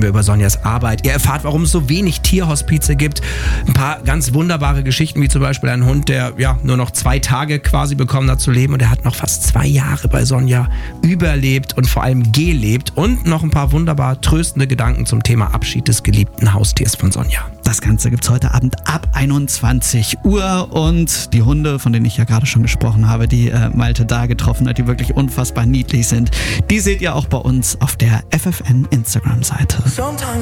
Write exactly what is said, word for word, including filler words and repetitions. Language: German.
wir über Sonjas Arbeit. Ihr erfahrt, warum es so wenig Tierhospize gibt. Ein paar ganz wunderbare Geschichten, wie zum Beispiel ein Hund, der ja nur noch zwei Tage quasi bekommen hat zu leben und er hat noch fast zwei Jahre bei Sonja überlebt und vor allem gelebt. Und noch ein paar wunderbar tröstende Gedanken zum Thema Abschied des geliebten Haustiers von Sonja. Das Ganze gibt's heute Abend ab einundzwanzig Uhr und die Hunde, von denen ich ja gerade schon gesprochen habe, die äh, Malte da getroffen hat, die wirklich unfassbar niedlich sind, die seht ihr auch bei uns auf der F F N Instagram-Seite.